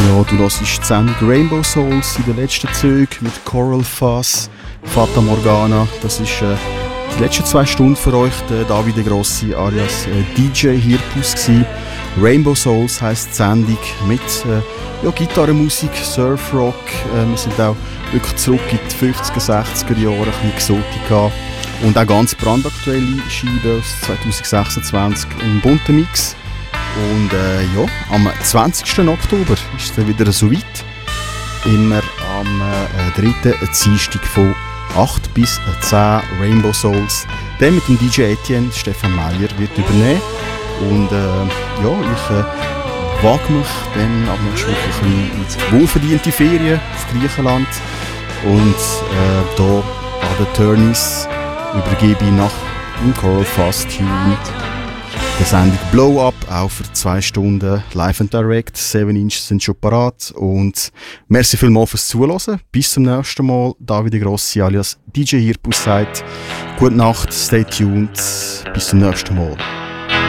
Ja, du hörst die Sendung Rainbow Souls in den letzten Zügen mit Coral Fuzz, Fata Morgana. Das ist die letzten 2 Stunden für euch, der Davide Grossi alias DJ Hirpus gsi. Rainbow Souls heisst die Sendung mit Gitarrenmusik, Surfrock. Wir sind auch wirklich zurück in die 50er, 60er Jahre, ein bisschen Exotika. Und auch ganz brandaktuelle Scheiben aus 2026 im bunten Mix. Und am 20. Oktober ist es dann wieder so weit. Immer am 3. Dienstag von 8 bis 10 Rainbow Souls. Der mit dem DJ Etienne, Stefan Meyer, wird übernehmen. Und ich wage mich dann ab nächster Woche in wohlverdiente Ferien auf Griechenland. Und hier an den Turnies übergebe ich nach dem Coral Fuzz Tune der Sendung Blow Up, auch für 2 Stunden live and direct. 7 Inch sind schon parat. Und merci vielmals fürs Zuhören. Bis zum nächsten Mal. Davide Grossi alias DJ Hirpus sagt, gute Nacht, stay tuned. Bis zum nächsten Mal.